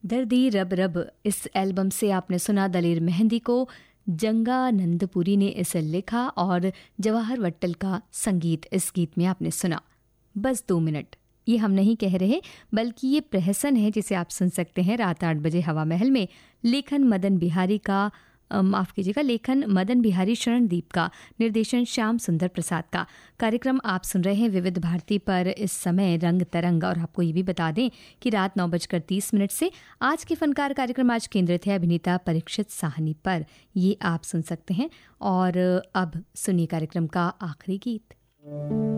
दर्दी रब रब इस एल्बम से आपने सुना दलेर मेहंदी को। जंगानंदपुरी ने इसे लिखा और जवाहर वट्टल का संगीत इस गीत में आपने सुना। बस 2 मिनट, ये हम नहीं कह रहे बल्कि ये प्रहसन है जिसे आप सुन सकते हैं रात 8 बजे हवा महल में। लेखन मदन बिहारी शरणदीप का, निर्देशन श्याम सुंदर प्रसाद का। कार्यक्रम आप सुन रहे हैं विविध भारती पर इस समय रंग तरंग। और आपको ये भी बता दें कि रात 9:30 से आज के फनकार कार्यक्रम आज केंद्रित है अभिनेता परीक्षित साहनी पर। ये आप सुन सकते हैं। और अब सुनिए कार्यक्रम का आखिरी गीत।